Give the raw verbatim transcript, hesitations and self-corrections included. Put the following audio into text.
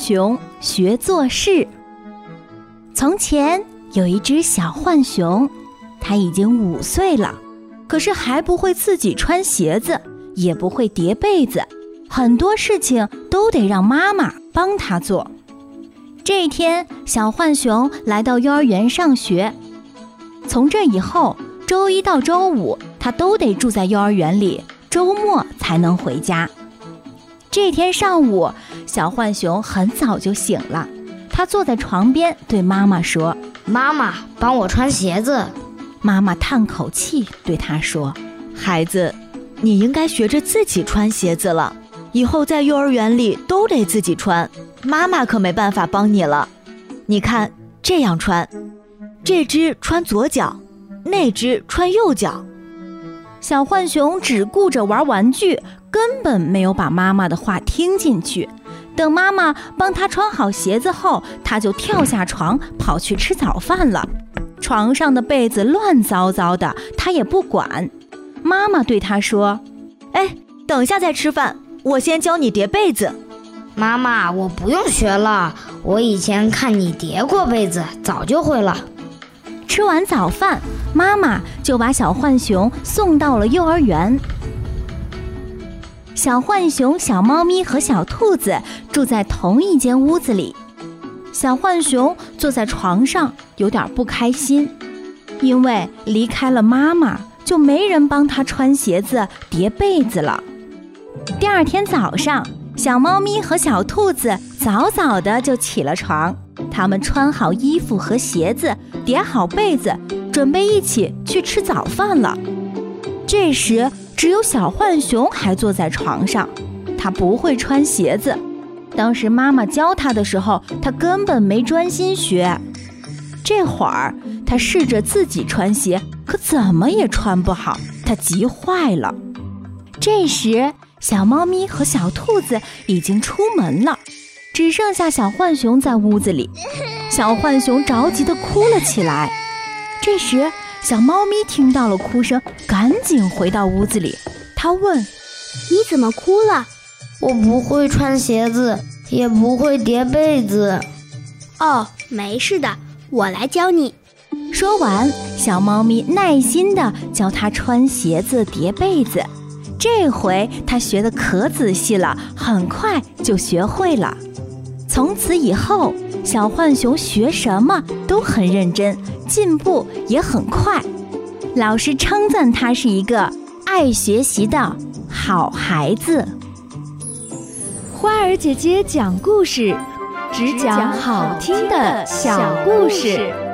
熊学做事。从前有一只小浣熊，它已经五岁了，可是还不会自己穿鞋子，也不会叠被子，很多事情都得让妈妈帮它做。这一天，小浣熊来到幼儿园上学。从这以后，周一到周五，它都得住在幼儿园里，周末才能回家。这天上午，小浣熊很早就醒了，他坐在床边对妈妈说： 妈妈，帮我穿鞋子。 妈妈叹口气对他说： 孩子，你应该学着自己穿鞋子了，以后在幼儿园里都得自己穿，妈妈可没办法帮你了。你看，这样穿，这只穿左脚，那只穿右脚。 小浣熊只顾着玩玩具，根本没有把妈妈的话听进去。等妈妈帮他穿好鞋子后，他就跳下床跑去吃早饭了。床上的被子乱糟糟的，他也不管。妈妈对他说： 哎，等下再吃饭，我先教你叠被子。 妈妈，我不用学了，我以前看你叠过被子，早就会了。 吃完早饭，妈妈就把小浣熊送到了幼儿园。小浣熊、小猫咪和小兔子住在同一间屋子里。小浣熊坐在床上，有点不开心，因为离开了妈妈，就没人帮他穿鞋子、叠被子了。第二天早上，小猫咪和小兔子早早的就起了床，他们穿好衣服和鞋子，叠好被子，准备一起去吃早饭了。这时，只有小浣熊还坐在床上，他不会穿鞋子。当时妈妈教他的时候，他根本没专心学。这会儿，他试着自己穿鞋，可怎么也穿不好，他急坏了。这时，小猫咪和小兔子已经出门了，只剩下小浣熊在屋子里。小浣熊着急地哭了起来。这时，小猫咪听到了哭声，赶紧回到屋子里。它问： 你怎么哭了？ 我不会穿鞋子，也不会叠被子。 哦，没事的，我来教你。 说完，小猫咪耐心地教它穿鞋子、叠被子。这回它学得可仔细了，很快就学会了。从此以后，小浣熊学什么都很认真，进步也很快。老师称赞他是一个爱学习的好孩子。 花儿姐姐讲故事，只讲好听的小故事。